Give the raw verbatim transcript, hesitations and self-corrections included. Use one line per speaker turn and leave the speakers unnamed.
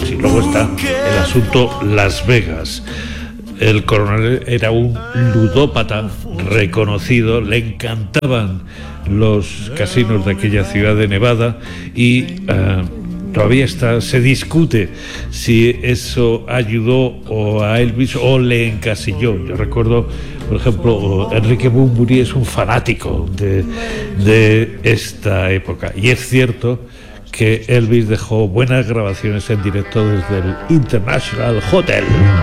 casinos. Y luego está el asunto Las Vegas. El coronel era un ludópata reconocido, le encantaban los casinos de aquella ciudad de Nevada y uh, todavía está, se discute si eso ayudó o a Elvis o le encasilló. Yo recuerdo, por ejemplo, Enrique Bunbury es un fanático de, de esta época, y es cierto que Elvis dejó buenas grabaciones en directo desde el International Hotel.